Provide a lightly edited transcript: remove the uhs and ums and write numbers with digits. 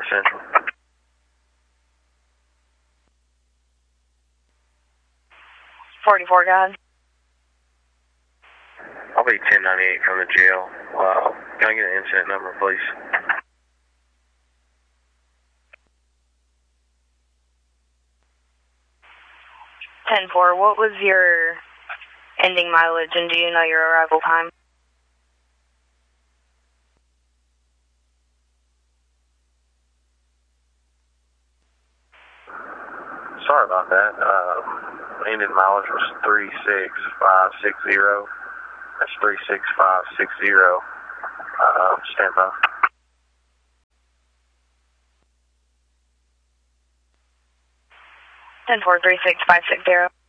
Central. 44, guys. I'll be 1098 from the jail. Can I get an incident number, please? 10-4, what was your ending mileage, and do you know your arrival time? Sorry about that. Ending mileage was 36560. That's 36560. Stand by. 10-4, 36560.